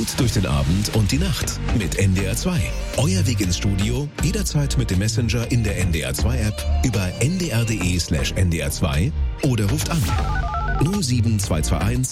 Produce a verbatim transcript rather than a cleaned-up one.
gut durch den Abend und die Nacht mit N D R zwei. Euer Weg ins Studio, jederzeit mit dem Messenger in der N D R zwei App über n d r punkt d e slash n d r zwei oder ruft an null sieben zwei zwei eins